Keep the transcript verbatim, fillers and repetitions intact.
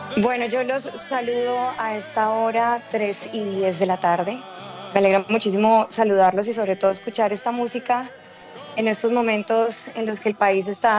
Bueno, yo los saludo a esta hora, tres y diez de la tarde. Me alegra muchísimo saludarlos y sobre todo escuchar esta música en estos momentos en los que el país está